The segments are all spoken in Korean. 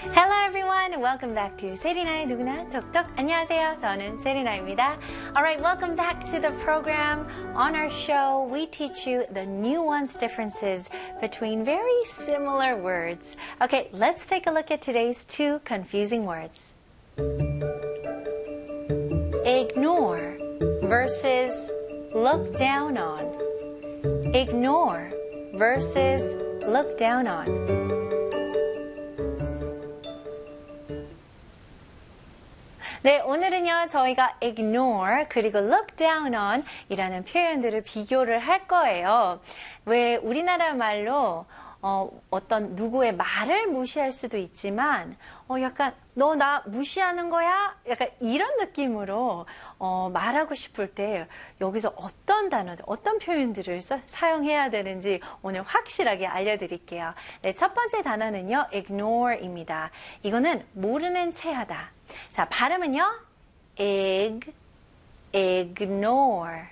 Hello everyone, welcome back to 세리나의 누구나 톡톡. 안녕하세요, 저는 세리나입니다. Alright, welcome back to the program. On our show, we teach you the nuance differences between very similar words. Okay, let's take a look at today's two confusing words. Ignore versus look down on. Ignore versus look down on. 네, 오늘은요, 저희가 ignore 그리고 look down on 이라는 표현들을 비교를 할 거예요. 왜 우리나라 말로 어떤 누구의 말을 무시할 수도 있지만 약간 너 나 무시하는 거야? 약간 이런 느낌으로 말하고 싶을 때 여기서 어떤 단어들, 어떤 표현들을 사용해야 되는지 오늘 확실하게 알려드릴게요. 네, 첫 번째 단어는요, ignore입니다. 이거는 모르는 체하다. 자, 발음은요, ignore,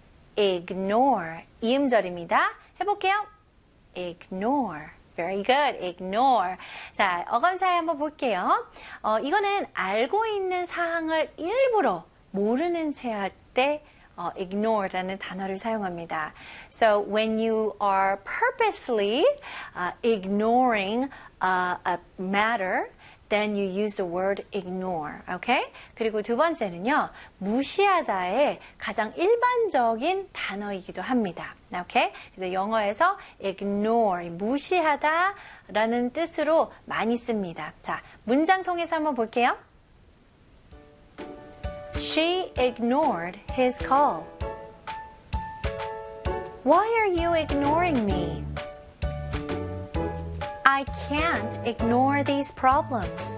이음절입니다. 해볼게요. Ignore. Very good. Ignore. 자, 어감 차이 한번 볼게요. 이거는 알고 있는 사항을 일부러 모르는 채 할 때 ignore라는 단어를 사용합니다. So when you are purposely ignoring a matter, then you use the word ignore. Okay? 그리고 두 번째는요, 무시하다의 가장 일반적인 단어이기도 합니다. Okay? 그래서 영어에서 ignore, 무시하다라는 뜻으로 많이 씁니다. 자, 문장 통해서 한번 볼게요. She ignored his call. Why are you ignoring me? I can't ignore these problems.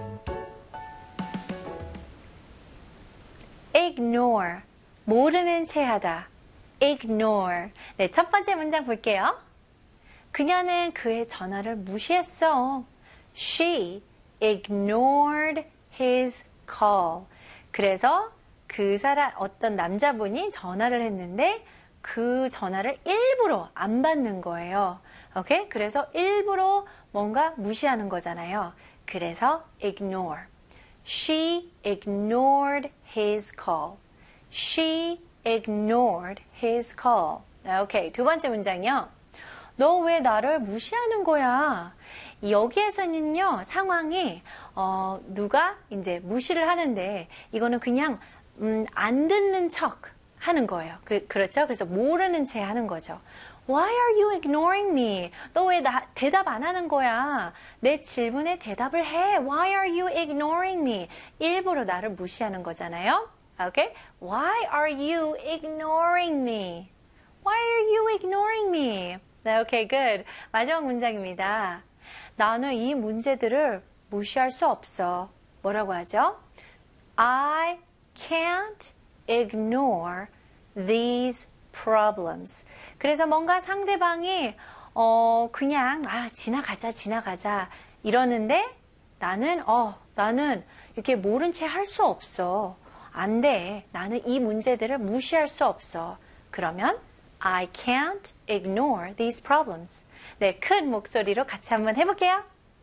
Ignore, 모르는 체하다. Ignore. 네, 첫 번째 문장 볼게요. 그녀는 그의 전화를 무시했어. She ignored his call. 그래서 어떤 남자분이 전화를 했는데 그 전화를 일부러 안 받는 거예요. 오케이? 그래서 일부러 뭔가 무시하는 거잖아요. 그래서 ignore. She ignored his call. She ignored his call. 오케이. 두 번째 문장이요. 너 왜 나를 무시하는 거야? 여기에서는요, 상황이, 누가 이제 무시를 하는데, 이거는 그냥, 안 듣는 척 하는 거예요. 그렇죠? 그래서 모르는 채 하는 거죠. Why are you ignoring me? 너 왜 대답 안 하는 거야? 내 질문에 대답을 해. Why are you ignoring me? 일부러 나를 무시하는 거잖아요. Okay? Why are you ignoring me? Why are you ignoring me? 네, okay, good. 마지막 문장입니다. 나는 이 문제들을 무시할 수 없어. 뭐라고 하죠? I can't ignore these problems. 그래서 뭔가 상대방이 그냥 지나가자 이러는데 나는 이렇게 모른 채 할 수 없어. 안 돼. 나는 이 문제들을 무시할 수 없어. 그러면 I can't ignore these problems. 네, 큰 목소리로 같이 한번 해볼게요.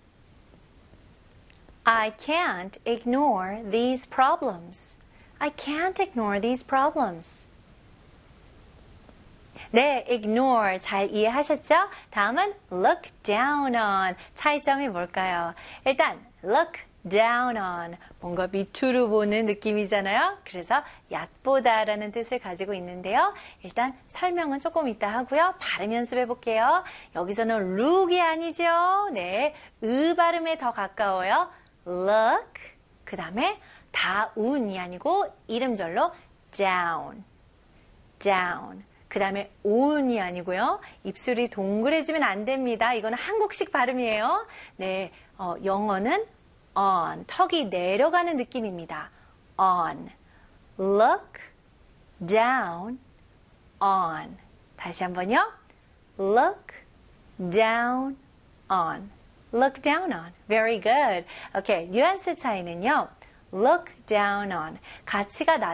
I can't ignore these problems. I can't ignore these problems. 네, ignore 잘 이해하셨죠? 다음은 look down on. 차이점이 뭘까요? 일단 look down on. 뭔가 밑으로 보는 느낌이잖아요. 그래서 얕보다라는 뜻을 가지고 있는데요. 일단 설명은 조금 이따 하고요. 발음 연습해 볼게요. 여기서는 look이 아니죠. 네, 발음에 더 가까워요. look. 그 다음에 다운이 아니고 이름절로 down. 그 다음에 on이 아니고요. 입술이 동그래지면 안 됩니다. 이거는 한국식 발음이에요. 네, 영어는 on. 턱이 내려가는 느낌입니다. on. look down on. 다시 한번요. look down on. look down on. Very good. 오케이, 뉘앙스 차이는요. look down on. 가치가